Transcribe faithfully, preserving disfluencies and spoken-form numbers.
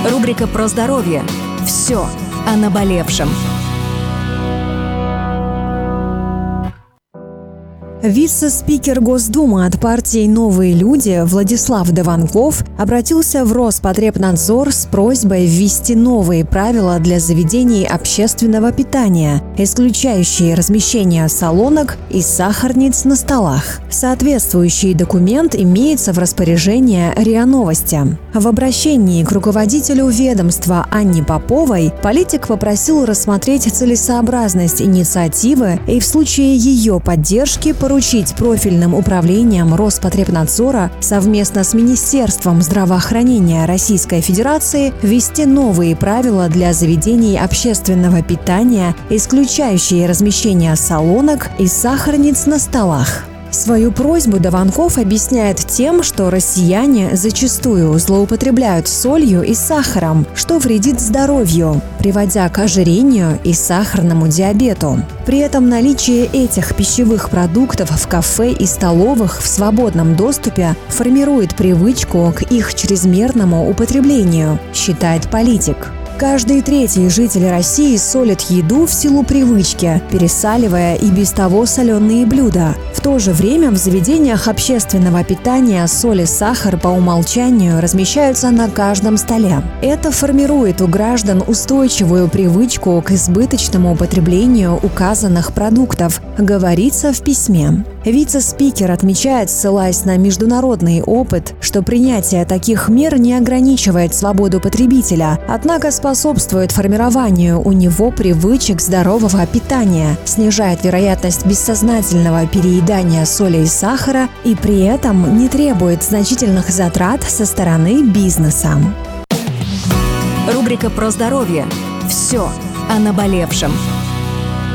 Рубрика про здоровье. Все о наболевшем. Вице-спикер Госдумы от партии «Новые люди» Владислав Дованков обратился в Роспотребнадзор с просьбой ввести новые правила для заведений общественного питания, исключающие размещение солонок и сахарниц на столах. Соответствующий документ имеется в распоряжении РИА Новости. В обращении к руководителю ведомства Анне Поповой политик попросил рассмотреть целесообразность инициативы и в случае ее поддержки поручить профильным управлениям Роспотребнадзора совместно с Министерством здравоохранения Российской Федерации ввести новые правила для заведений общественного питания, исключающие размещение солонок и сахарниц на столах. Свою просьбу Дованков объясняет тем, что россияне зачастую злоупотребляют солью и сахаром, что вредит здоровью, приводя к ожирению и сахарному диабету. При этом наличие этих пищевых продуктов в кафе и столовых в свободном доступе формирует привычку к их чрезмерному употреблению, считает политик. Каждый третий житель России солит еду в силу привычки, пересаливая и без того соленые блюда. В то же время в заведениях общественного питания соль и сахар по умолчанию размещаются на каждом столе. Это формирует у граждан устойчивую привычку к избыточному употреблению указанных продуктов, говорится в письме. Вице-спикер отмечает, ссылаясь на международный опыт, что принятие таких мер не ограничивает свободу потребителя, однако способствует формированию у него привычек здорового питания, снижает вероятность бессознательного переедания соли и сахара и при этом не требует значительных затрат со стороны бизнеса. Рубрика про здоровье. Все о наболевшем.